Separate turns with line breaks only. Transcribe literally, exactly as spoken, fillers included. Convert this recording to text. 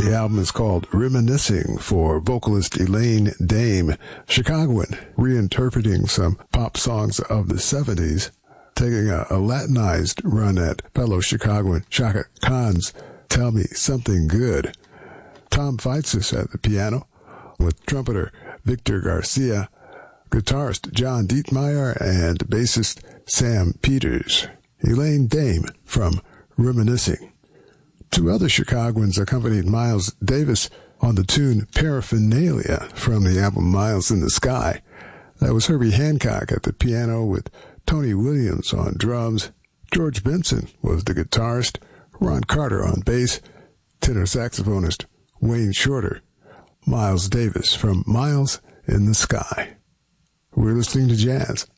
The album is called Reminiscing for vocalist Elaine Dame, Chicagoan, reinterpreting some pop songs of the seventies, taking a, a Latinized run at fellow Chicagoan Chaka Khan's Tell Me Something Good. Tom Feitzis at the piano, with trumpeter Victor Garcia, guitarist John Dietmeyer, and bassist Sam Peters. Elaine Dame from Reminiscing. Two other Chicagoans accompanied Miles Davis on the tune Paraphernalia from the album Miles in the Sky. That was Herbie Hancock at the piano with Tony Williams on drums. George Benson was the guitarist, Ron Carter on bass, tenor saxophonist Wayne Shorter. Miles Davis from Miles in the Sky. We're listening to jazz.